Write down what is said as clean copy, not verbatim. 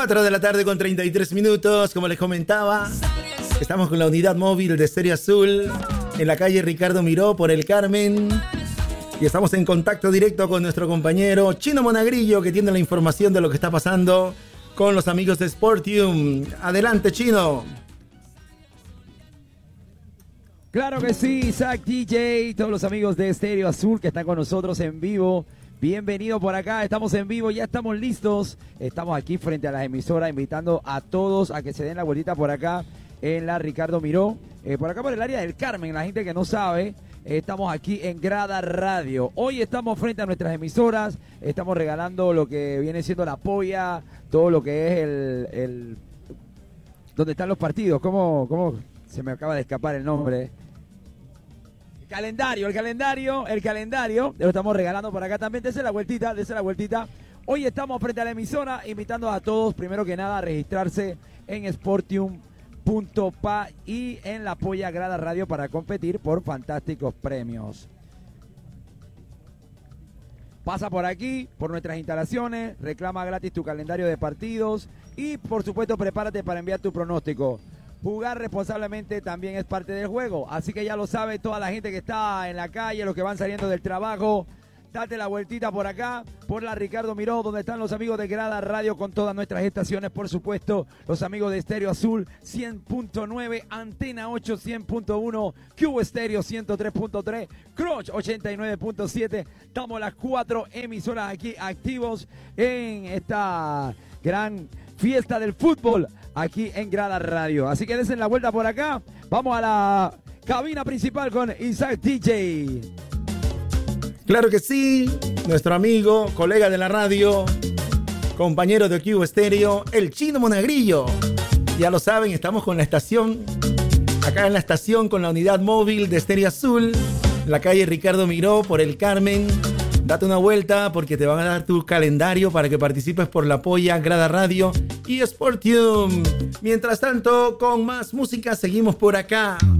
4 de la tarde con 33 minutos, como les comentaba, estamos con la unidad móvil de Estéreo Azul en la calle Ricardo Miró por el Carmen y estamos en contacto directo con nuestro compañero Chino Monagrillo, que tiene la información de lo que está pasando con los amigos de Sportium. Adelante, Chino. Claro que sí, Isaac DJ, todos los amigos de Estéreo Azul que están con nosotros en vivo. Bienvenido por acá, estamos en vivo, ya estamos listos. Estamos aquí frente a las emisoras invitando a todos a que se den la vueltita por acá en la Ricardo Miró. Por acá por el área del Carmen, la gente que no sabe, estamos aquí en Grada Radio. Hoy estamos frente a nuestras emisoras, estamos regalando lo que viene siendo la polla, todo lo que es el donde están los partidos. ¿Cómo se me acaba de escapar el nombre? El calendario, lo estamos regalando por acá también. Dese la vueltita. Hoy estamos frente a la emisora invitando a todos, primero que nada, a registrarse en sportium.pa y en la Polla Grada Radio para competir por fantásticos premios. Pasa por aquí, por nuestras instalaciones, reclama gratis tu calendario de partidos y, por supuesto, prepárate para enviar tu pronóstico. Jugar responsablemente también es parte del juego, así que ya lo sabe toda la gente que está en la calle, los que van saliendo del trabajo. Date la vueltita por acá, por la Ricardo Miró, donde están los amigos de Grada Radio con todas nuestras estaciones, por supuesto, los amigos de Estéreo Azul 100.9, Antena 8 100.1, Cubo Estéreo 103.3, Crush 89.7. Estamos las 4 emisoras aquí activos en esta gran fiesta del fútbol aquí en Grada Radio. Así que desen la vuelta por acá. Vamos a la cabina principal con Isaac DJ. Claro que sí, nuestro amigo, colega de la radio, compañero de Cubo Estéreo, el Chino Monagrillo. Ya lo saben, estamos con la estación, acá en la estación con la unidad móvil de Estéreo Azul, la calle Ricardo Miró por el Carmen. Date una vuelta porque te van a dar tu calendario para que participes por la Polla, Grada Radio y Sportium. Mientras tanto, con más música seguimos por acá.